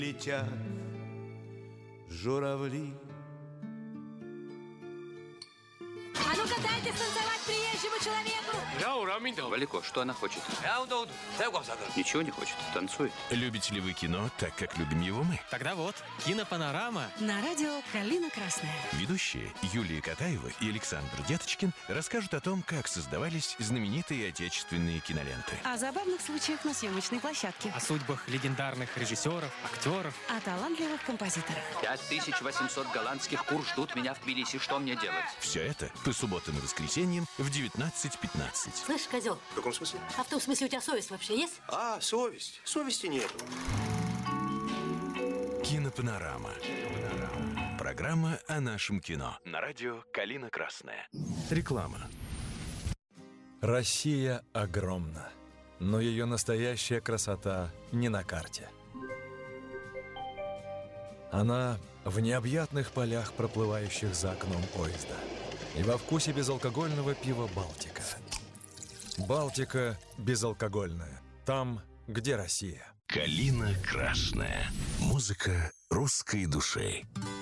Летят журавли. А ну-ка дайте станцевать приезжему человеку! Валико, что она хочет? Ничего не хочет, танцует. Любите ли вы кино так, как любим его мы? Тогда вот, кинопанорама. На радио «Калина Красная». Ведущие Юлия Катаева и Александр Деточкин расскажут о том, как создавались знаменитые отечественные киноленты. О забавных случаях на съемочной площадке. О судьбах легендарных режиссеров, актеров. О талантливых композиторах. 5800 голландских кур ждут меня в Тбилиси. Что мне делать? Все это по субботам и воскресеньям в 19:15. Слышь, козел. В каком смысле? А в том смысле, у тебя совесть вообще есть? А, совесть. Совести нет. Кинопанорама. Программа о нашем кино. На радио «Калина Красная». Реклама. Россия огромна, но ее настоящая красота не на карте. Она в необъятных полях, проплывающих за окном поезда, и во вкусе безалкогольного пива «Балтика». «Балтика» безалкогольная. Там, где Россия. «Калина Красная». Музыка русской души.